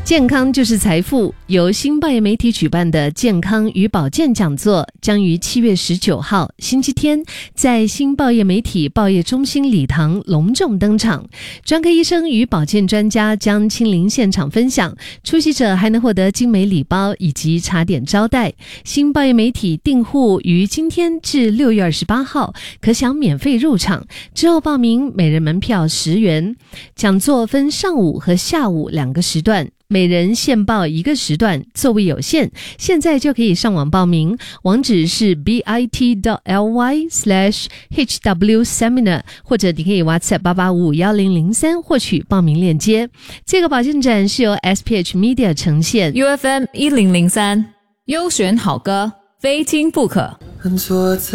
健康就是财富，由新报业媒体举办的健康与保健讲座将于7月19号星期天在新报业媒体报业中心礼堂隆重登场。专科医生与保健专家将亲临现场分享，出席者还能获得精美礼包以及茶点招待。新报业媒体订户于今天至6月28号可享免费入场，之后报名每人门票10元。讲座分上午和下午2个时段，每人限报1个时段，座位有限，现在就可以上网报名，网址是 bit.ly/hwseminar， 或者你可以 WhatsApp 88551003获取报名链接。这个保健展是由 SPH Media 呈现 UFM 1003优选好歌，非听不可。